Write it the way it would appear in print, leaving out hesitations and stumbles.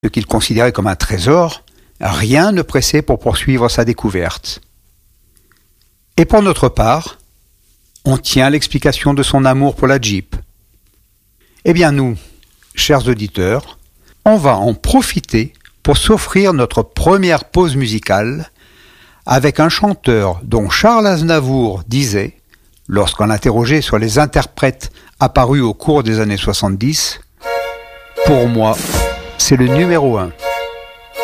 ce qu'il considérait comme un trésor, rien ne pressait pour poursuivre sa découverte. Et pour notre part, on tient l'explication de son amour pour la Jeep. Eh bien nous, chers auditeurs, on va en profiter pour s'offrir notre première pause musicale avec un chanteur dont Charles Aznavour disait, lorsqu'on l'interrogeait sur les interprètes apparus au cours des années 70, « Pour moi, c'est le numéro 1 ».